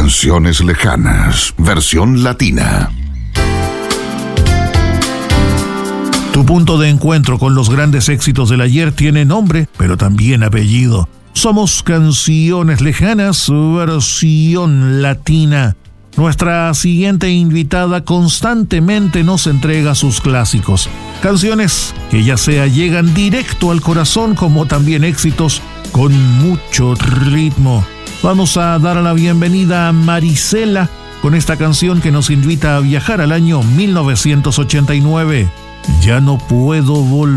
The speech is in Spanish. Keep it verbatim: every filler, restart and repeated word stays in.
Canciones lejanas, versión latina. Tu punto de encuentro con los grandes éxitos del ayer tiene nombre, pero también apellido. Somos Canciones Lejanas, versión latina. Nuestra siguiente invitada constantemente nos entrega sus clásicos. Canciones que ya sea llegan directo al corazón, como también éxitos con mucho ritmo. Vamos a dar la bienvenida a Marisela con esta canción que nos invita a viajar al año mil novecientos ochenta y nueve. Ya no puedo volver.